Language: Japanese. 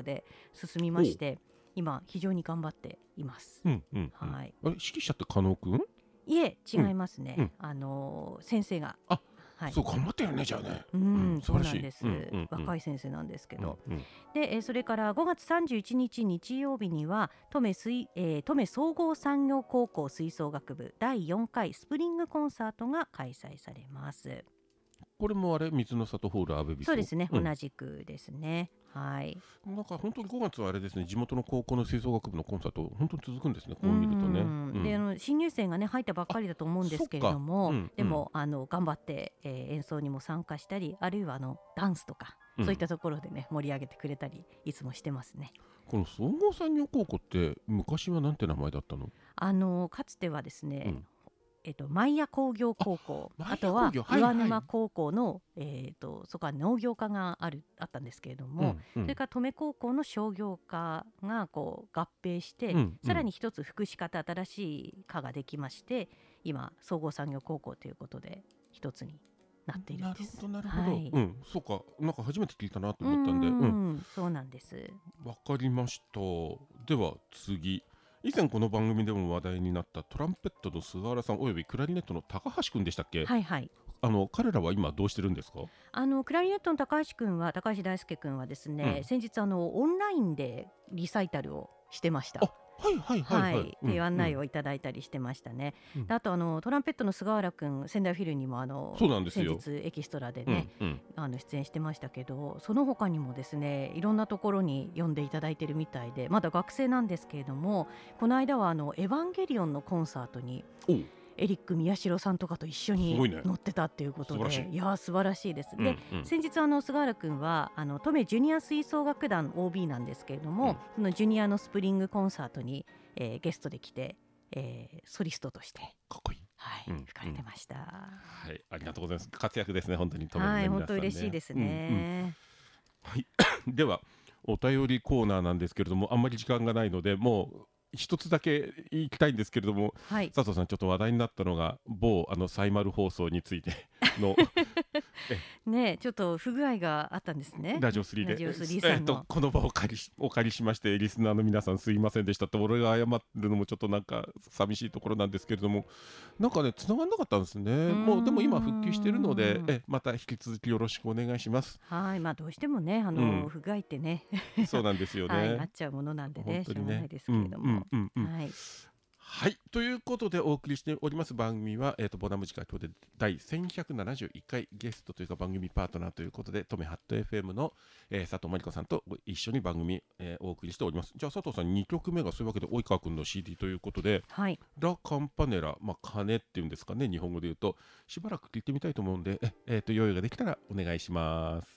で進みまして、今非常に頑張っています。 うんうんうん、 はい。 指揮者って加納くん？ いえ、違いますね。先生が。 あ、 はい。 そう頑張ってるねじゃあね。素そう晴らしい。 なんです。若い先生なんですけど。 うんうん、 で、それから5月31日日曜日には登米総合産業高校吹奏楽部第4回スプリングコンサートが開催されます。 これもあれ水の里ホール阿部美。 そうですね、同じくですね。はい。 なんか本当に5月はあれですね、地元の高校の吹奏楽部のコンサート本当に続くんですね、こう見るとね。 で、新入生がね入ったばっかりだと思うんですけれども、でも頑張って、演奏にも参加したり、あるいはダンスとか、そういったところでね盛り上げてくれたりいつもしてますね。 この総合産業高校って昔はなんて名前だったの？ かつてはですね、舞屋工業高校、あとは舞屋工業、 岩沼高校の、そこは農業科があったんですけれども、それから登米高校の商業科がこう合併して、さらに一つ福祉科と新しい科ができまして、今総合産業高校ということで一つになっているんです。 なるほど、はい、そうか、なんか初めて聞いたなと思ったんで、 そうなんです。 わかりました。では次、以前この番組でも話題になったトランペットの菅原さんおよびクラリネットの高橋くんでしたっけ？ はいはい。 彼らは今どうしてるんですか？ クラリネットの高橋大輔くんはですね、先日オンラインでリサイタルをしてました。っていう案内をいただいたりしてましたね。あとトランペットの菅原くん、仙台フィルにも先日エキストラでね、出演してましたけど、その他にもですね、いろんなところに呼んでいただいてるみたいで、まだ学生なんですけれども、この間はエヴァンゲリオンのコンサートにエリック宮代さんとかと一緒に乗ってたっていうことで、いや素晴らしいです。で、先日菅原くんは登米ジュニア吹奏楽団 OB なんですけれども、そのジュニアのスプリングコンサートに、ゲストで来て、ソリストとしてかっこいい、 吹かれてました。 はい、ありがとうございます。活躍ですね、本当に。 はい、本当嬉しいですね。 はい、ではお便りコーナーなんですけれども、あんまり時間がないのでもう一つだけ言いたいんですけれども、佐藤さん、ちょっと話題になったのが某サイマル放送についてのね、ちょっと不具合があったんですね。 ラジオ3でこの場をお借りしまして、リスナーの皆さんすいませんでしたって俺が謝るのもちょっとなんか寂しいところなんですけれども、なんかね繋がんなかったんですね。もうでも今復旧しているので、また引き続きよろしくお願いします。 はい、まあどうしてもね不具合ってねそうなんですよね。 あっちゃうものなんでね、しょうがないですけれども。 はい、ということでお送りしております番組は、ボナムジカ今日で第1171回ゲストというか番組パートナーということで、トメハット FM の、佐藤真理子さんと一緒に番組、お送りしております。じゃあ佐藤さん、2曲目がそういうわけで及川君の CD ということで、ラ・カンパネラ、鐘っていうんですかね、日本語で言うと、しばらく聞いてみたいと思うんで、用意ができたらお願いします。